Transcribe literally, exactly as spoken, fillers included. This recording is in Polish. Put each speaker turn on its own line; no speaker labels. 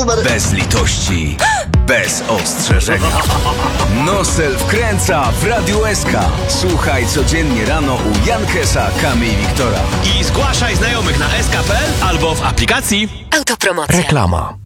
numer.
Bez litości, bez ostrzeżenia. Nosel wkręca w Radiu S K. Słuchaj codziennie rano u Jankesa, Kamy i Wiktora.
I zgłaszaj znajomych na s k kropka p l albo w aplikacji.
Autopromocja.
Reklama.